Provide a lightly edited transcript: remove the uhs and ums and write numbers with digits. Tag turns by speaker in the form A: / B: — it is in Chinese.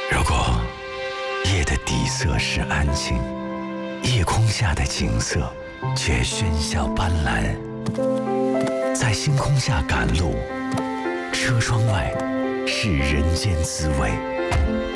A: 如果夜的底色是安静，夜空下的景色却喧嚣斑斓，在星空下赶路，车窗外是人间滋味。